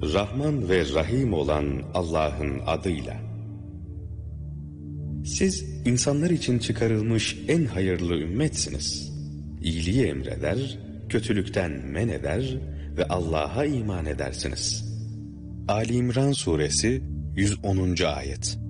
Rahman ve Rahim olan Allah'ın adıyla. Siz insanlar için çıkarılmış en hayırlı ümmetsiniz. İyiliği emreder, kötülükten men eder ve Allah'a iman edersiniz. Ali İmran Suresi 110. Ayet.